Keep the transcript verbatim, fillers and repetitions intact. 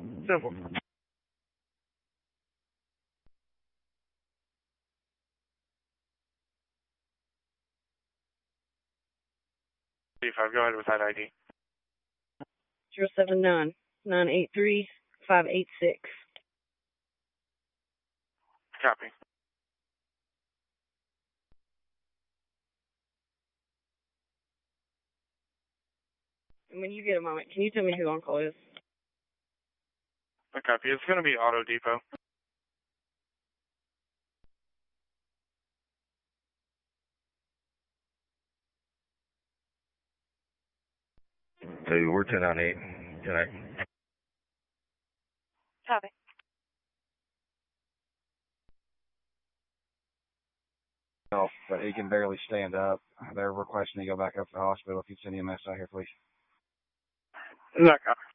Simple. Five. Go ahead with that I D. Zero seven nine nine eight three five eight six. Copy. And when you get a moment, can you tell me who on call is? A copy. It's going to be Auto Depot. Hey, we're ten on eight. Can I? Copy. Oh, but he can barely stand up. They're requesting he go back up to the hospital. If you send him a message out here, please. Is that copy?